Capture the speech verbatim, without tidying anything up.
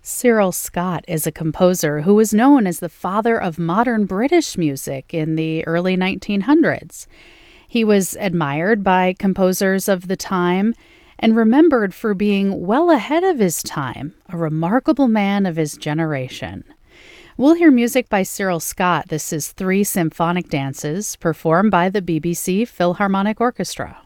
Cyril Scott is a composer who was known as the father of modern British music in the early nineteen hundreds. He was admired by composers of the time and remembered for being well ahead of his time, a remarkable man of his generation. We'll hear music by Cyril Scott. This is Three Symphonic Dances, performed by the B B C Philharmonic Orchestra.